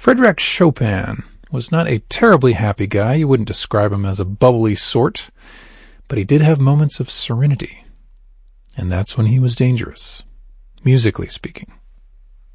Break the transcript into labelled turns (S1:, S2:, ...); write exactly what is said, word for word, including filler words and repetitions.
S1: Frédéric Chopin was not a terribly happy guy. You wouldn't describe him as a bubbly sort, but he did have moments of serenity, and that's when he was dangerous, musically speaking.